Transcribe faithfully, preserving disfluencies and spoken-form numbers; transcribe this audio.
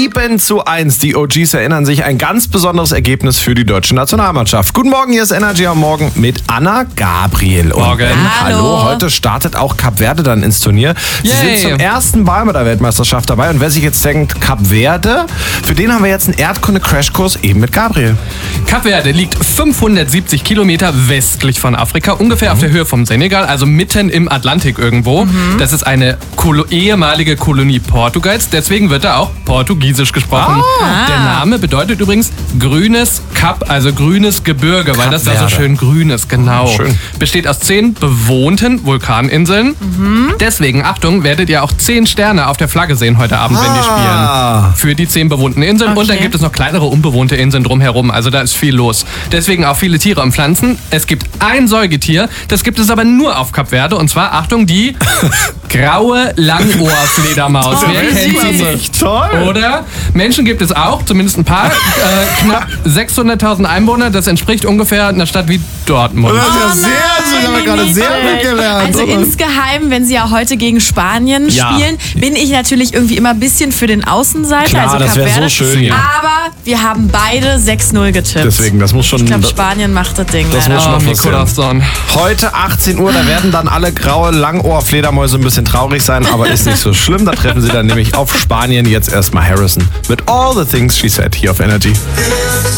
sieben zu eins. Die O Gs erinnern sich, ein ganz besonderes Ergebnis für die deutsche Nationalmannschaft. Guten Morgen, hier ist Energy am Morgen mit Anna Gabriel. Und Morgen. Hallo. Hallo. Heute startet auch Kap Verde dann ins Turnier. Sie Yay. sind zum ersten Mal bei der Weltmeisterschaft dabei. Und wer sich jetzt denkt, Kap Verde, für den haben wir jetzt einen Erdkunde-Crashkurs eben mit Gabriel. Kap Verde liegt fünfhundertsiebzig Kilometer westlich von Afrika, ungefähr auf der Höhe vom Senegal, also mitten im Atlantik irgendwo. Mhm. Das ist eine Kolo- ehemalige Kolonie Portugals, deswegen wird da auch Portugiesisch gesprochen. Ah. Der Name bedeutet übrigens grünes Kap, also grünes Gebirge, weil Kap das da so Verde. schön grün ist, genau. Schön. Besteht aus zehn bewohnten Vulkaninseln. Mhm. Deswegen, Achtung, werdet ihr auch zehn Sterne auf der Flagge sehen heute Abend, wenn die Ah. spielen. Für die zehn bewohnten Inseln. Und dann Okay. gibt es noch kleinere unbewohnte Inseln drumherum. Also da ist viel los. Deswegen auch viele Tiere und Pflanzen. Es gibt ein Säugetier, das gibt es aber nur auf Kap Verde. Und zwar, Achtung, die graue Langohrfledermaus. Wer kennt sie nicht? Toll. Oder? Menschen gibt es auch, zumindest ein paar. Äh, knapp sechshunderttausend Einwohner. Das entspricht ungefähr einer Stadt wie Dortmund. Das ist ja sehr, das haben wir gerade sehr gut gelernt. Also insgeheim, wenn sie ja heute gegen Spanien Ja. spielen, bin ich natürlich irgendwie immer ein bisschen für den Außenseiter. Klar, also das Kap wäre so Verde. schön hier. Aber wir haben beide sechs null getippt. Deswegen, das muss schon... Ich glaube, Spanien macht das Ding Das leider. muss schon Oh, mal passieren. Nikolausson. Heute achtzehn Uhr, da werden dann alle graue Langohr-Fledermäuse ein bisschen traurig sein, aber ist nicht so schlimm. Da treffen sie dann nämlich auf Spanien. Jetzt erstmal Harrison mit All the Things She Said hier auf Energy.